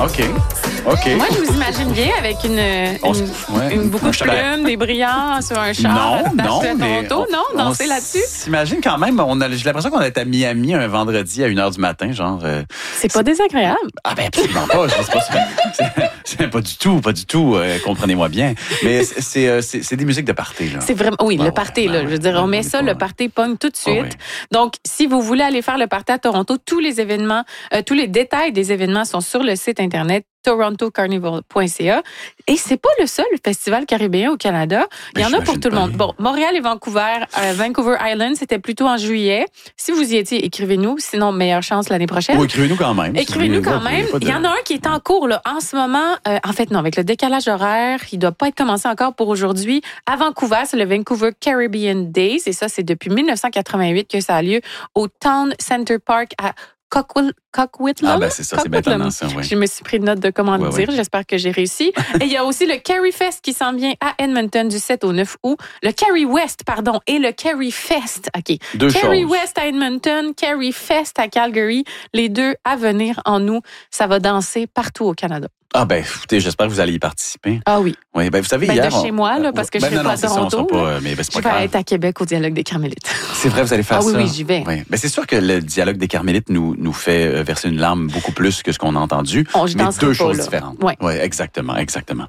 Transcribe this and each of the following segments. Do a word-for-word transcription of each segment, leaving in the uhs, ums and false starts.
OK. OK. Moi, je vous imagine bien avec une, On une, se- ouais. une- beaucoup de plumes, des brillants sur un char. Non, à non, mais Toronto. on- Non, on danser là-dessus. s'imagine quand même, on a, j'ai l'impression qu'on est à Miami un vendredi à une heure du matin, genre. euh, C'est pas désagréable. Ah ben absolument pas, je sais pas, c'est, c'est pas du tout, pas du tout, euh, comprenez-moi bien. Mais c'est, c'est, euh, c'est, c'est des musiques de party, là. C'est vraiment, oui, Ouais, le party, ouais, là. ouais, Je veux dire, ouais, on met ouais, ça, ouais. le party pogne tout de suite. Ouais, ouais. Donc, si vous voulez aller faire le party à Toronto, tous les événements, euh, tous les détails des événements sont sur le site Internet toronto carnival point c a. Et c'est pas le seul festival caribéen au Canada. Il y Ben, en a pour j'imagine tout le pas, monde. oui. Bon, Montréal et Vancouver, euh, Vancouver Island, c'était plutôt en juillet. Si vous y étiez, écrivez-nous. Sinon, meilleure chance l'année prochaine. Ou écrivez-nous quand même. Écrivez-nous quand même. Il y en a un qui est en cours là, en ce moment. Euh, en fait, non, avec le décalage horaire, il ne doit pas être commencé encore pour aujourd'hui. À Vancouver, c'est le Vancouver Caribbean Days. Et ça, c'est depuis dix-neuf cent quatre-vingt-huit que ça a lieu au Town Center Park à Coquitlam. Coquitlam. Ah ben c'est ça, c'est bien tendance, oui. Je me suis pris de note de comment Ouais, le dire. ouais. J'espère que j'ai réussi. Et il y a aussi le Carrie Fest qui s'en vient à Edmonton du sept au neuf août. Le Carrie West, pardon, et le Carrie Fest. OK. Deux Carrie choses. West à Edmonton, Carrie Fest à Calgary. Les deux à venir en août. Ça va danser partout au Canada. Ah ben écoutez, j'espère que vous allez y participer. Ah oui. Oui, ben vous savez Ben, hier de chez moi, là, parce que je ben, serai non, pas non, à c'est ça, on Toronto, sera là. pas, mais ben, c'est Je pas vais grave. être à Québec au Dialogue des Carmélites. C'est vrai, vous allez faire Ah oui, ça. oui, j'y vais. Oui. Ben, c'est sûr que le dialogue des Carmélites nous, nous fait euh, verser une larme beaucoup plus que ce qu'on a entendu. On, je mais danserai deux pas, choses là. différentes. Ouais. Oui, exactement, exactement.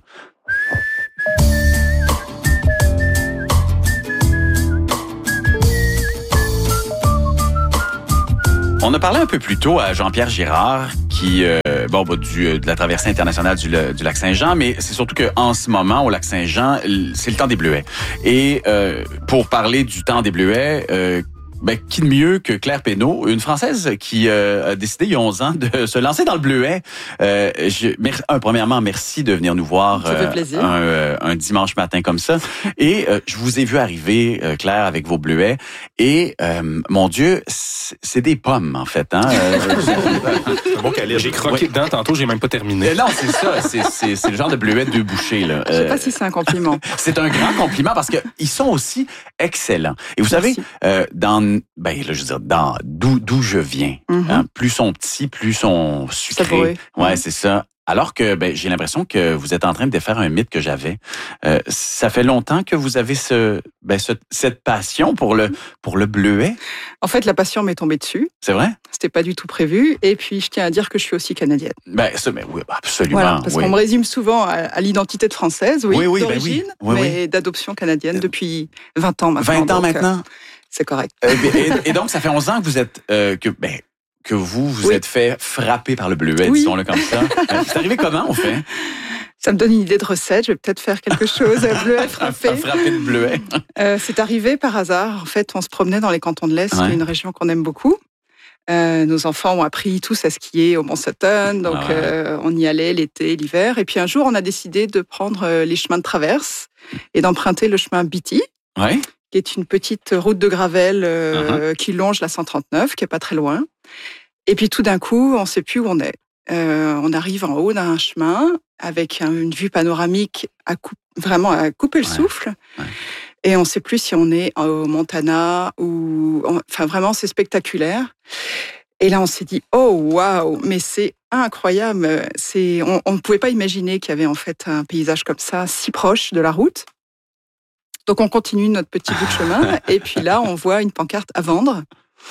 On a parlé un peu plus tôt à Jean-Pierre Girard, qui euh, bon bah, du de la traversée internationale du, du lac Saint-Jean, mais c'est surtout que en ce moment au lac Saint-Jean, c'est le temps des bleuets. Et euh, pour parler du temps des bleuets, euh, ben, qui de mieux que Claire Pénaud, une Française qui euh, a décidé il y a onze ans de se lancer dans le bleuet. Euh, je, mer, un, premièrement, merci de venir nous voir Ça fait plaisir. un, euh, un dimanche matin comme ça. Et euh, je vous ai vu arriver, euh, Claire, avec vos bleuets. Et, euh, mon Dieu, c'est, c'est des pommes, en fait. Hein? Euh, C'est un bon calibre. J'ai croqué Ouais. dedans tantôt, j'ai même pas terminé. mais non, c'est ça. C'est, c'est, c'est le genre de bleuet de deux bouchées. Là. Je sais Euh, pas si c'est un compliment. C'est un grand compliment parce que ils sont aussi excellents. Et vous savez, Merci. euh, dans ben là, je veux dire, dans d'où d'où je viens, Mhm. hein, plus sont petits, plus sont sucrés. Savoureux. Ouais, Mhm. c'est ça. Alors que ben j'ai l'impression que vous êtes en train de défaire un mythe que j'avais. Euh, ça fait longtemps que vous avez ce ben ce, cette passion pour le pour le bleuet, En fait, la passion m'est tombée dessus. c'est vrai? C'était pas du tout prévu. Et puis, je tiens à dire que je suis aussi canadienne. Ben ça, ben oui, absolument. Voilà, parce oui. qu'on me résume souvent à, à l'identité de française, oui, Oui, oui, ben d'origine, oui. Oui, mais d'adoption canadienne depuis vingt ans maintenant. vingt ans donc, euh, maintenant. C'est correct. Euh, et, et donc, ça fait onze ans que vous êtes, euh, que, ben, que vous vous Oui. êtes fait frapper par le bleuet, Oui. disons-le comme ça. Euh, C'est arrivé comment, on fait? Ça me donne une idée de recette. Je vais peut-être faire quelque chose. Bleuet frappé. Frapper de bleuet. Euh, c'est arrivé par hasard. En fait, on se promenait dans les cantons de l'Est, Ouais. qui est une région qu'on aime beaucoup. Euh, nos enfants ont appris tous à skier au Mont Sutton, donc Ah ouais. euh, on y allait l'été, l'hiver. Et puis un jour, on a décidé de prendre euh, les chemins de traverse et d'emprunter le chemin Beatty, Ouais. qui est une petite route de gravel euh, Uh-huh. qui longe la cent trente-neuf, qui est pas très loin. Et puis tout d'un coup, on sait plus où on est. Euh, on arrive en haut d'un chemin avec un- une vue panoramique à coup- vraiment à couper le Ouais. souffle. Ouais. Et on sait plus si on est au Montana ou... Enfin, vraiment, c'est spectaculaire. Et là, on s'est dit, oh, waouh, mais c'est incroyable. C'est, on ne pouvait pas imaginer qu'il y avait en fait un paysage comme ça, si proche de la route. Donc, on continue notre petit bout de chemin. Et puis là, on voit une pancarte à vendre.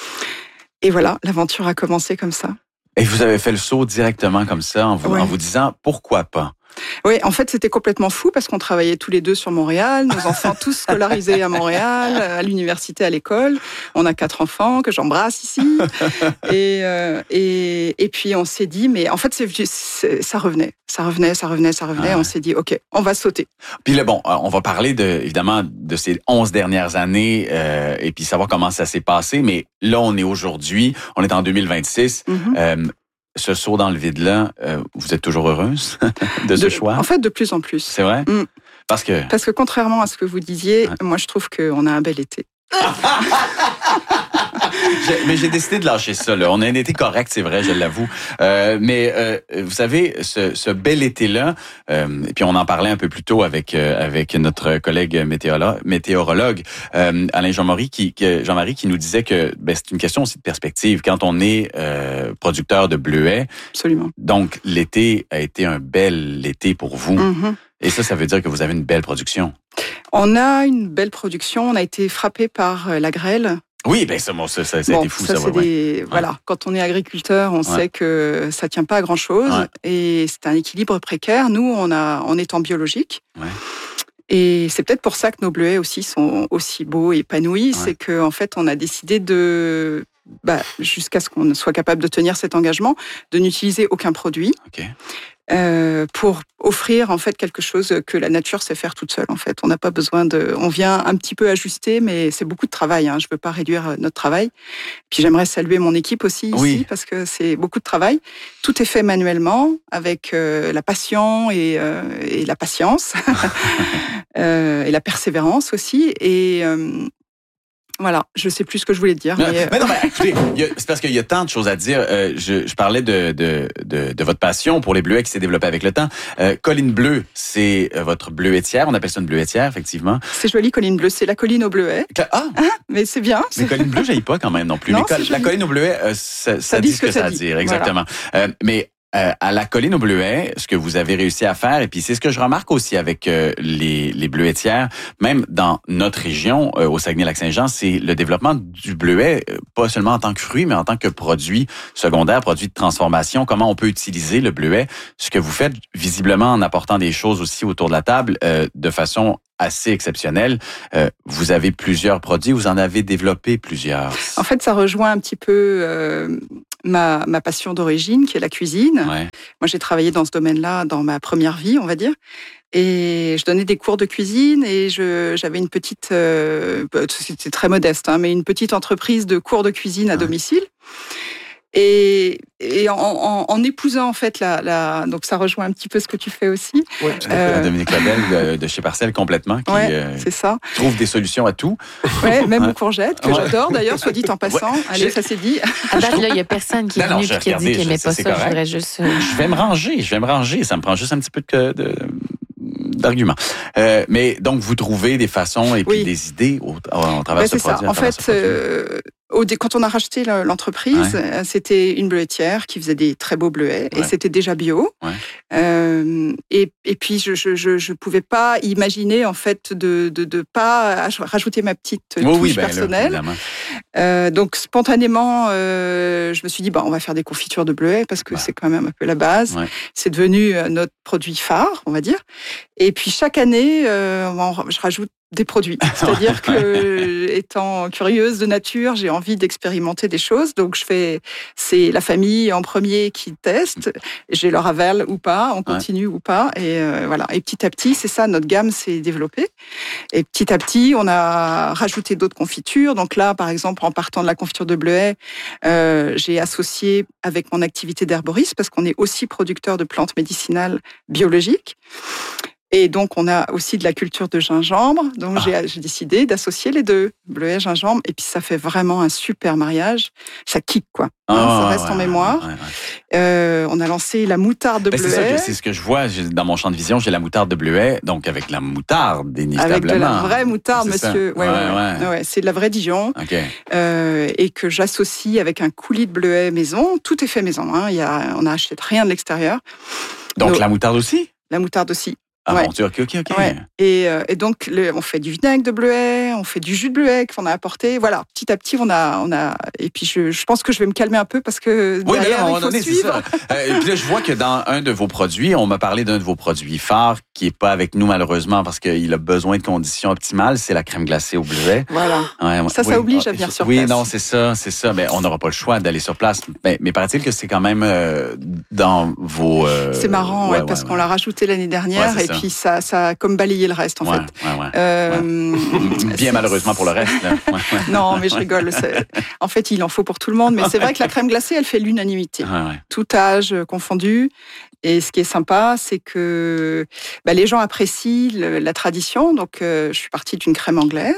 Et voilà, l'aventure a commencé comme ça. Et vous avez fait le saut directement comme ça en vous, Ouais. en vous disant pourquoi pas. Oui, en fait, c'était complètement fou parce qu'on travaillait tous les deux sur Montréal, nos enfants tous scolarisés à Montréal, à l'université, à l'école. On a quatre enfants que j'embrasse ici. Et, euh, et, et puis, on s'est dit, mais en fait, c'est, c'est, ça revenait, ça revenait, ça revenait, ça revenait. Ah ouais. On s'est dit, OK, on va sauter. Puis là, bon, euh, on va parler de, évidemment de ces onze dernières années euh, et puis savoir comment ça s'est passé. Mais là, on est aujourd'hui, on est en deux mille vingt-six. Mhm. Euh, ce saut dans le vide-là, euh, vous êtes toujours heureuse de ce De- choix? En fait, de plus en plus. C'est vrai? Mm. Parce que... Parce que contrairement à ce que vous disiez, Ouais. moi, je trouve qu'on a un bel été. Je- mais j'ai décidé de lâcher ça. Là. On a été correct, c'est vrai, je l'avoue. Euh, mais euh, vous savez, ce, ce bel été-là, euh, et puis on en parlait un peu plus tôt avec euh, avec notre collègue météorologue, météorologue euh, Alain Jean-Marie, qui, qui Jean-Marie, qui nous disait que ben, c'est une question aussi de perspective. Quand on est euh, producteur de bleuets, Absolument. donc l'été a été un bel été pour vous. Mm-hmm. Et ça, ça veut dire que vous avez une belle production. On a une belle production. On a été frappé par la grêle. Oui, ben ça, bon, ça, ça, ça bon, a été fou, ça. ça, c'est ouais, des... ouais. Voilà, quand on est agriculteur, on Ouais. sait que ça tient pas à grand chose, Ouais. et c'est un équilibre précaire. Nous, on a, on est en biologique. Ouais. Et c'est peut-être pour ça que nos bleuets aussi sont aussi beaux et épanouis. Ouais. C'est qu'en en fait, on a décidé de, bah, jusqu'à ce qu'on soit capable de tenir cet engagement, de n'utiliser aucun produit. OK. Euh, pour offrir en fait quelque chose que la nature sait faire toute seule. En fait, on n'a pas besoin de. On vient un petit peu ajuster, mais c'est beaucoup de travail. Hein. Je veux pas réduire notre travail. Puis j'aimerais saluer mon équipe aussi ici, Oui. parce que c'est beaucoup de travail. Tout est fait manuellement, avec euh, la passion et, euh, et la patience euh, et la persévérance aussi. Et euh, voilà, je sais plus ce que je voulais dire. Non, mais, mais non, mais écoutez, il y a- c'est parce qu'il y a tant de choses à dire. Euh, je, je parlais de, de, de, de votre passion pour les bleuets qui s'est développée avec le temps. Euh, Colline Bleue, c'est euh, votre bleuetière. On appelle ça une bleuetière, effectivement. c'est joli, colline bleue. C'est la colline au bleuet. Ah, Mais c'est bien. mais Colline Bleue, j'aille pas quand même non plus. Non, mais col- c'est la joli. colline au bleuet, euh, ça, ça, dit ce que, ça a à dit. dire, exactement. Euh, mais euh, à la colline au bleuet, ce que vous avez réussi à faire, et puis c'est ce que je remarque aussi avec euh, les, les bleuetières, même dans notre région, euh, au Saguenay-Lac-Saint-Jean, c'est le développement du bleuet, euh, pas seulement en tant que fruit, mais en tant que produit secondaire, produit de transformation. Comment on peut utiliser le bleuet? Ce que vous faites, visiblement, en apportant des choses aussi autour de la table, euh, de façon assez exceptionnelle. Euh, vous avez plusieurs produits, vous en avez développé plusieurs. En fait, ça rejoint un petit peu euh, ma, ma passion d'origine, qui est la cuisine. Ouais. Moi, j'ai travaillé dans ce domaine-là dans ma première vie, on va dire. Et je donnais des cours de cuisine et je, j'avais une petite, euh, c'était très modeste, hein, mais une petite entreprise de cours de cuisine à Ouais. domicile. Et, et en, en, en épousant en fait la, la, donc ça rejoint un petit peu ce que tu fais aussi. Ouais, Euh, Dominique Labelle de, de chez Parcelle complètement, qui Ouais, euh, c'est ça. trouve des solutions à tout. Ouais, même Ouais. aux courgettes que Ouais. j'adore d'ailleurs, soit dit en passant. Ouais. Allez, J'ai- ça c'est dit. À date, là, il n'y a personne qui est Non, non, venu j'ai et qui a dit regardé, qu'il n'aimait je- pas c'est ça. Je correct. voudrais juste. euh, Je vais me ranger, je vais me ranger. Ça me prend juste un petit peu de, de- d'arguments. Euh, mais donc, vous trouvez des façons et puis Oui. des idées au, au travers Ben, de ce c'est ça. produit. à En travers fait, ce produit. euh, au dé- quand on a racheté le- l'entreprise, Ouais. euh, c'était une bleuetière qui faisait des très beaux bleuets et Ouais. c'était déjà bio. Ouais. Euh, et, et puis je je je je pouvais pas imaginer en fait de de de pas aj- rajouter ma petite Oui, touche oui, ben là, personnelle. évidemment. Euh, donc spontanément, euh, je me suis dit bah on va faire des confitures de bleuets parce que Ouais. c'est quand même un peu la base. Ouais. C'est devenu euh, notre produit phare, on va dire. Et puis chaque année, euh, on- je rajoute des produits. C'est-à-dire que, étant curieuse de nature, j'ai envie d'expérimenter des choses. Donc, je fais, c'est la famille en premier qui teste. J'ai leur aval ou pas, on continue ou pas. Et euh, voilà. Et petit à petit, c'est ça, notre gamme s'est développée. Et petit à petit, on a rajouté d'autres confitures. Donc là, par exemple, en partant de la confiture de bleuet, euh, j'ai associé avec mon activité d'herboriste parce qu'on est aussi producteur de plantes médicinales biologiques. Et donc, on a aussi de la culture de gingembre. Donc, Ah. j'ai, j'ai décidé d'associer les deux, bleuet, gingembre. Et puis, ça fait vraiment un super mariage. Ça kick, quoi. Hein, Ah, ça reste ouais, en ouais, mémoire. ouais, ouais. Euh, on a lancé la moutarde de Ben, c'est ça, bleuet. que- c'est ce que je vois j'ai- dans mon champ de vision. J'ai la moutarde de bleuet, donc avec la moutarde, Avec inévitablement. de la vraie moutarde, C'est ça. monsieur. Ouais, Ouais, ouais, ouais. ouais. Ouais, c'est de la vraie Dijon. OK. Euh, et que j'associe avec un coulis de bleuet maison. Tout est fait maison. Hein. Il y a, on n'a acheté rien de l'extérieur. Donc, Nos- la moutarde aussi? La moutarde aussi. Ah, Ouais. mon Dieu, OK, OK, OK. Ouais. Et, euh, et donc, le, on fait du vinaigre de bleuet, on fait du jus de bleuet qu'on a apporté. Voilà, petit à petit, on a, on a. Et puis, je, je pense que je vais me calmer un peu parce que Oui, mais derrière, là, à un il moment faut donné, c'est suivre. ça. Euh, et puis là, je vois que dans un de vos produits, on m'a parlé d'un de vos produits phares qui est pas avec nous malheureusement parce qu'il a besoin de conditions optimales, c'est la crème glacée au bleuet. Voilà. Ouais, Ça, ça oblige à venir sur oui, place. non, c'est ça, c'est ça. Mais on n'aura pas le choix d'aller sur place. Mais, mais paraît-il que c'est quand même euh, dans vos. euh, C'est marrant, ouais, parce ouais, qu'on ouais. l'a rajouté l'année dernière Ouais, c'est et ça. puis ça, ça a comme balayé le reste en Ouais, fait. ouais, ouais. Euh, Bien c'est- malheureusement pour le reste. Là. Ouais, ouais. Non, mais je rigole. c'est- En fait, il en faut pour tout le monde. Mais c'est vrai que la crème glacée, elle fait l'unanimité. Ouais, ouais. Tout âge confondu. Et ce qui est sympa, c'est que bah, les gens apprécient le- la tradition. Donc, euh, je suis partie d'une crème anglaise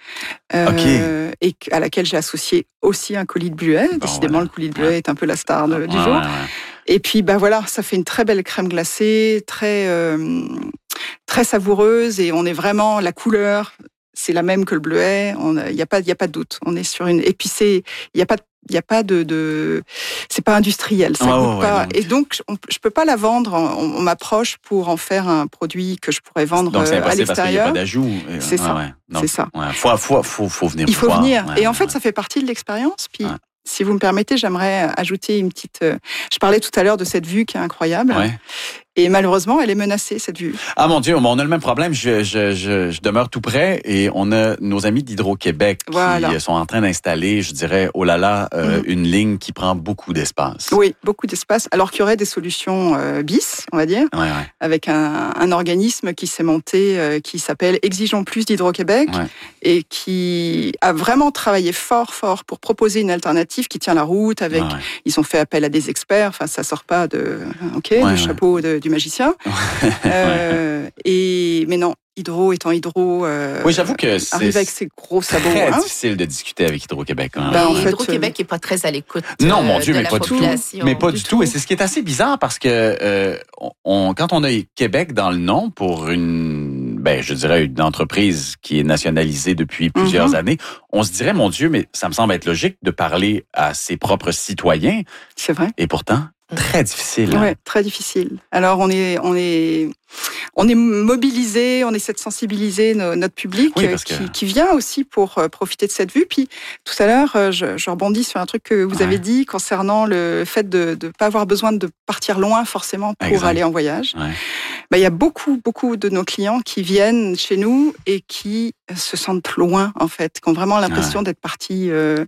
euh, okay. et à laquelle j'ai associé aussi un coulis de bleuet. Bon, Décidément, voilà. le coulis de bleuet ouais. est un peu la star de, du ouais, jour. Ouais, ouais. Et puis, bah voilà, ça fait une très belle crème glacée, très euh, très savoureuse, et on est vraiment la couleur. C'est la même que le bleuet. Il n'y a pas, il y a pas de doute. On est sur une. Et puis c'est, il y a pas, il y a pas de, de. C'est pas industriel. Ça oh, goûte ouais, pas. Donc... Et donc, on, je peux pas la vendre. On, on m'approche pour en faire un produit que je pourrais vendre donc, c'est à l'extérieur. Parce qu'il n'y a pas d'ajout. C'est ouais, ça. Ouais. Donc, c'est ça. Ouais. Faut, faut, faut, faut venir. Il faut voir. venir. Ouais, et en ouais, fait, ouais. ça fait partie de l'expérience. Puis. Ouais. Si vous me permettez, j'aimerais ajouter une petite... Je parlais tout à l'heure de cette vue qui est incroyable. Ouais. Et malheureusement, elle est menacée, cette vue. Ah mon Dieu, on a le même problème. Je, je, je, je demeure tout près et on a nos amis d'Hydro-Québec voilà. qui sont en train d'installer, je dirais, oh là là, euh, mmh. une ligne qui prend beaucoup d'espace. Oui, beaucoup d'espace. Alors qu'il y aurait des solutions euh, bis, on va dire, ouais, ouais. avec un, un organisme qui s'est monté, euh, qui s'appelle Exigeons plus d'Hydro-Québec ouais. et qui a vraiment travaillé fort, fort pour proposer une alternative qui tient la route. Avec, ouais, ouais. Ils ont fait appel à des experts. Enfin, ça sort pas de, ok, ouais, du ouais. chapeau de, du magicien. euh, ouais. Et mais non, Hydro étant Hydro, euh, oui, j'avoue que c'est arrive avec ses gros sabots. Très hein. difficile de discuter avec Hydro-Québec. Hein. Ben, en fait, Hydro-Québec n'est pas très à l'écoute. Non, mon euh, Dieu, de mais la pas du tout. Mais pas du, du tout. tout. Et c'est ce qui est assez bizarre parce que euh, on, quand on a Québec dans le nom pour une, ben, je dirais une entreprise qui est nationalisée depuis plusieurs mm-hmm. années, on se dirait, mon Dieu, mais ça me semble être logique de parler à ses propres citoyens. C'est vrai. Et pourtant. Très difficile. Hein? Oui, très difficile. Alors, on est, on est, on est mobilisé, on essaie de sensibiliser no, notre public oui, qui, que... qui vient aussi pour profiter de cette vue. Puis, tout à l'heure, je, je rebondis sur un truc que vous ouais. avez dit concernant le fait de ne pas avoir besoin de partir loin forcément pour exact. Aller en voyage. Ouais. Ben, il y a beaucoup, beaucoup de nos clients qui viennent chez nous et qui se sentent loin, en fait, qui ont vraiment l'impression ouais. d'être partis. Euh,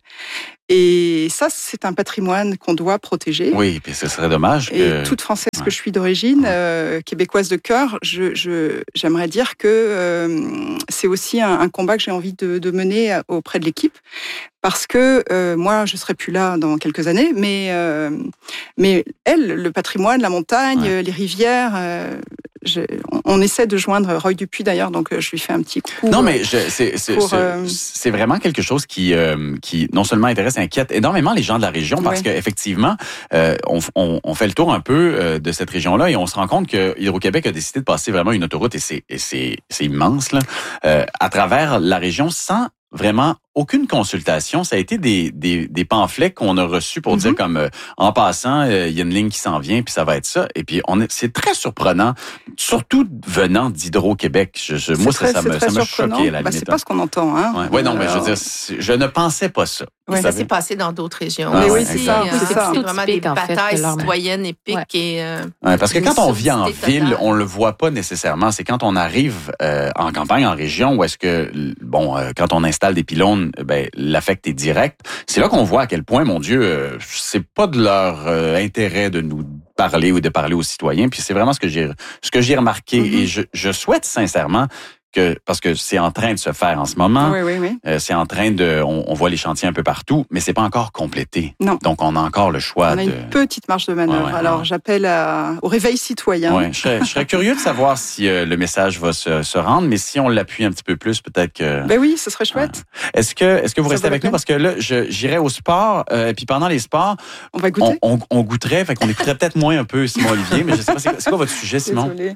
et ça, c'est un patrimoine qu'on doit protéger. Oui, puis ce serait dommage que... Et toute Française ouais. que je suis d'origine, euh, québécoise de cœur, je, je, j'aimerais dire que euh, c'est aussi un, un combat que j'ai envie de, de mener auprès de l'équipe. Parce que euh, moi, je serai plus là dans quelques années, mais euh, mais elle, le patrimoine, la montagne, ouais. les rivières, euh, je, on, on essaie de joindre Roy Dupuis d'ailleurs, donc je lui fais un petit coucou. Non, mais je, c'est c'est, pour, c'est, euh... c'est vraiment quelque chose qui euh, qui non seulement intéresse, inquiète énormément les gens de la région, parce ouais. qu'effectivement, euh, on, on, on fait le tour un peu euh, de cette région-là et on se rend compte que Hydro-Québec a décidé de passer vraiment une autoroute et c'est et c'est c'est immense là, euh, à travers la région sans vraiment aucune consultation. Ça a été des, des, des pamphlets qu'on a reçus pour mm-hmm. dire comme euh, en passant, il euh, y a une ligne qui s'en vient puis ça va être ça. Et puis on est, c'est très surprenant, surtout venant d'Hydro-Québec. Je, je, moi, très, ça, ça, me, ça m'a choqué à la bah, limite. C'est pas ce qu'on entend. Hein. Ouais, ouais non, mais je veux dire, je ne pensais pas ça. Ouais, ça s'est passé dans d'autres régions. Ah, mais oui, c'est ça. Euh, c'est, ça. c'est vraiment des batailles citoyennes épiques. Ouais. Et, euh, ouais, parce que quand on vit en ville, totale. On le voit pas nécessairement. C'est quand on arrive euh, en campagne, en région, où est-ce que, bon, euh, quand on installe des pylônes, ben, l'affect est direct. C'est là qu'on voit à quel point, mon Dieu, euh, c'est pas de leur euh, intérêt de nous parler ou de parler aux citoyens. Puis c'est vraiment ce que j'ai, ce que j'ai remarqué. Mm-hmm. Et je, je souhaite sincèrement que, parce que c'est en train de se faire en ce moment. Oui, oui, oui. Euh, c'est en train de, on, on voit les chantiers un peu partout, mais c'est pas encore complété. Non. Donc on a encore le choix. On a de... une petite marge de manœuvre. Ouais, ouais, Alors ouais. j'appelle à, au réveil citoyen. Ouais, je serais, je serais curieux de savoir si euh, le message va se, se rendre, mais si on l'appuie un petit peu plus, peut-être que. Ben oui, ce serait chouette. Ouais. Est-ce que, est-ce que vous Ça restez avec nous parce que là, je, j'irai au sport, euh, et puis pendant les sports, on va goûter. On, on, on goûterait, fait qu'on écouterait peut-être moins un peu Simon Olivier, mais je sais pas, c'est, c'est quoi votre sujet, Simon? Désolée.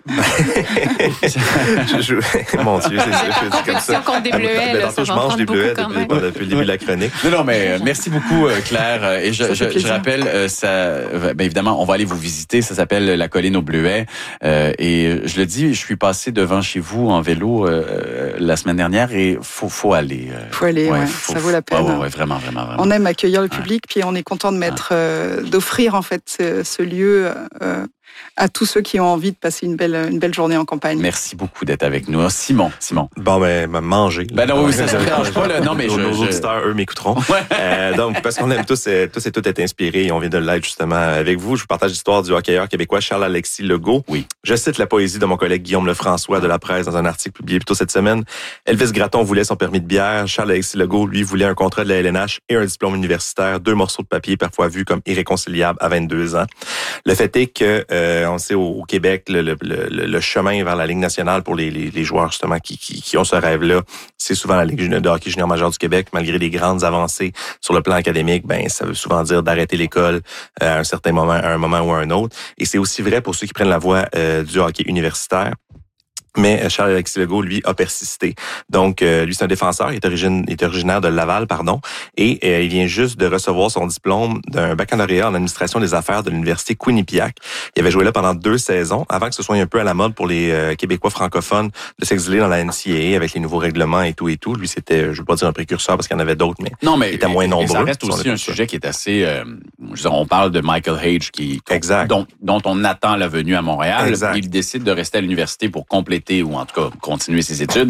je, je, mon Dieu, c'est, c'est, c'est comme ça. Contre des bleuets, ben, là, ça je va mange des bleuets depuis, depuis, depuis le début de la chronique. Non, non, mais euh, merci beaucoup, euh, Claire. Et je, je, je rappelle, euh, ça, ben, évidemment, on va aller vous visiter. Ça s'appelle la colline aux bleuets. Euh, et je le dis, je suis passé devant chez vous en vélo euh, la semaine dernière et faut, faut aller. Euh, faut aller, ouais, ouais faut, ça vaut la peine. Oh, ouais, vraiment, vraiment, vraiment. On aime accueillir le public, ouais. Puis on est content de mettre, ouais. euh, d'offrir en fait ce, ce lieu. Euh, à tous ceux qui ont envie de passer une belle, une belle journée en campagne. Merci beaucoup d'être avec nous. Simon, Simon. Bon, ben, ben manger. Ben non, oui, ça ne dérange pas. Là. Non, mais nos, je, nos je... auditeurs, eux, m'écouteront. Ouais. Euh, donc, parce qu'on aime tous, tous et toutes être inspirés, et on vient de l'être justement avec vous. Je vous partage l'histoire du hockeyeur québécois Charles-Alexis Legault. Oui. Je cite la poésie de mon collègue Guillaume Lefrançois de La Presse dans un article publié plus tôt cette semaine. Elvis Gratton voulait son permis de bière. Charles-Alexis Legault, lui, voulait un contrat de la L N H et un diplôme universitaire. Deux morceaux de papier parfois vus comme irréconciliables à vingt-deux ans. Le fait est que euh, euh, on sait au, au Québec, le, le, le, le chemin vers la Ligue nationale pour les, les, les joueurs justement qui, qui, qui ont ce rêve-là, c'est souvent la Ligue de hockey junior majeur du Québec. Malgré les grandes avancées sur le plan académique, ben ça veut souvent dire d'arrêter l'école à un certain moment, à un moment ou à un autre. Et c'est aussi vrai pour ceux qui prennent la voie euh, du hockey universitaire. Mais Charles-Alexis Legault, lui, a persisté. Donc, euh, lui, c'est un défenseur. Il est, origine, il est originaire de Laval, pardon. Et euh, il vient juste de recevoir son diplôme d'un baccalauréat en administration des affaires de l'Université Quinnipiac. Il avait joué là pendant deux saisons, avant que ce soit un peu à la mode pour les euh, Québécois francophones de s'exiler dans la N C A A avec les nouveaux règlements et tout et tout. Lui, c'était, je veux pas dire un précurseur parce qu'il y en avait d'autres, mais, non, mais il était moins nombreux. Ça reste aussi un sujet qui est assez... Euh, je veux dire, on parle de Michael Hage, qui, exact. Dont, dont on attend la venue à Montréal. Exact. Il décide de rester à l'université pour compléter, ou en tout cas continuer ses études.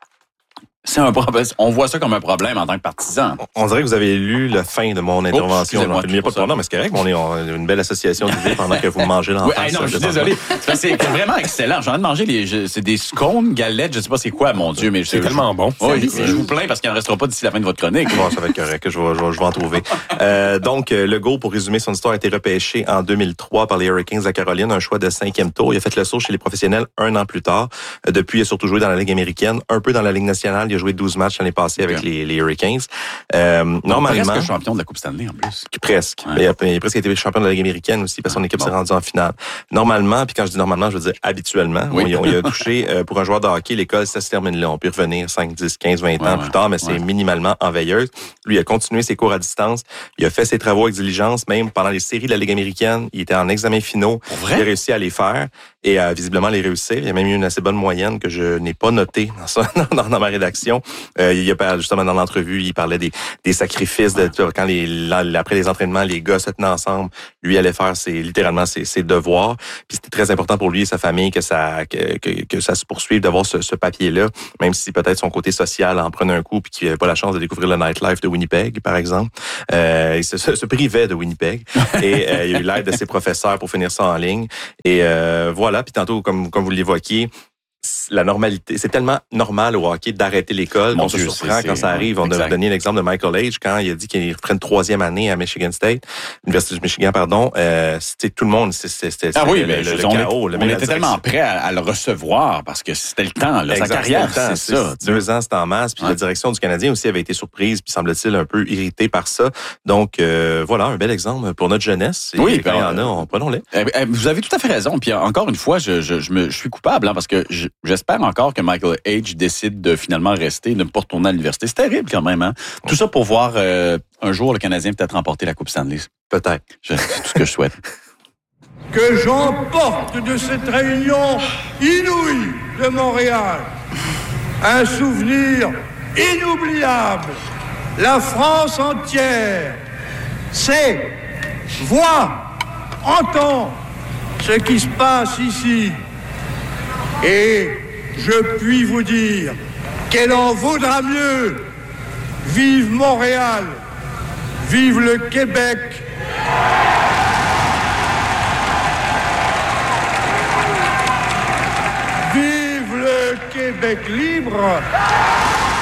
C'est un problème. On voit ça comme un problème en tant que partisan. On dirait que vous avez lu la fin de mon intervention. Oh, il n'y a pas de problème, mais c'est correct. On est on, une belle association d'idées pendant que vous mangez l'enfant. Oui, non, je suis désolé. C'est vraiment excellent. J'ai envie de manger les, je, c'est des scones, galettes, je sais pas c'est quoi, mon Dieu, mais c'est tellement bon. Oui, je, je vous plains parce qu'il n'en restera pas d'ici la fin de votre chronique. Bon, ça va être correct. Je vais, je vais, je vais en trouver. euh, donc, Legault, pour résumer son histoire, a été repêché en deux mille trois par les Hurricanes de la Caroline, un choix de cinquième tour. Il a fait le saut chez les professionnels un an plus tard. Depuis, il a surtout joué dans la Ligue américaine, un peu dans la Ligue nationale. Il a joué douze matchs l'année passée avec okay. les, les Hurricanes. Euh, normalement, presque champion de la Coupe Stanley en plus. Presque. Ouais. Il, a, il a presque été champion de la Ligue américaine aussi parce que son équipe bon. s'est rendue en finale. Normalement, puis quand je dis normalement, je veux dire habituellement. Oui. On, on y a touché euh, pour un joueur de hockey, l'école, ça se termine là. On peut revenir cinq, dix, quinze, vingt ouais, ans ouais. plus tard, mais c'est ouais. minimalement en veilleuse. Lui, il a continué ses cours à distance. Il a fait ses travaux avec diligence, même pendant les séries de la Ligue américaine. Il était en examen finaux. Il a réussi à les faire et à visiblement les réussir. Il a même eu une assez bonne moyenne que je n'ai pas notée dans, ça, dans, dans ma rédaction. Euh, il a justement dans l'entrevue, il parlait des, des sacrifices de quand les après les entraînements, les gars se tenaient ensemble. Lui allait faire ses littéralement ses, ses devoirs. Puis c'était très important pour lui et sa famille que ça que, que, que ça se poursuive d'avoir ce, ce papier-là, même si peut-être son côté social en prenait un coup puis qu'il n'avait pas la chance de découvrir le nightlife de Winnipeg, par exemple. Euh, il se, se, se privait de Winnipeg et euh, il a eu l'aide de ses professeurs pour finir ça en ligne. Et euh, voilà. Puis tantôt, comme, comme vous l'évoquiez, la normalité, c'est tellement normal au hockey d'arrêter l'école. On se surprend quand ça arrive. On a donné l'exemple de Michael Hage quand il a dit qu'il ferait une troisième année à Michigan State, Université du Michigan, pardon. Euh, c'était tout le monde, c'était ah oui, mais le, le, le on chaos. Est, on était tellement prêt à, à le recevoir parce que c'était le temps, là, sa carrière, c'est ça. Deux ans, c'était en masse. Puis ouais. la direction du Canadien aussi avait été surprise, puis semble-t-il un peu irritée par ça. Donc euh, voilà, un bel exemple pour notre jeunesse. Et oui, quand il y en a, on prenons-les. Vous avez tout à fait raison. Puis encore une fois, je, je, je, me, je suis coupable hein, parce que je, j'espère encore que Michael Hage décide de finalement rester, de ne pas retourner à l'université. C'est terrible quand même. Hein? Tout ça pour voir euh, un jour le Canadien peut-être remporter la Coupe Stanley. Peut-être. C'est tout ce que je souhaite. Que j'emporte de cette réunion inouïe de Montréal un souvenir inoubliable. La France entière sait, voit, entend ce qui se passe ici. Et je puis vous dire qu'elle en vaudra mieux. Vive Montréal, vive le Québec. Vive le Québec libre.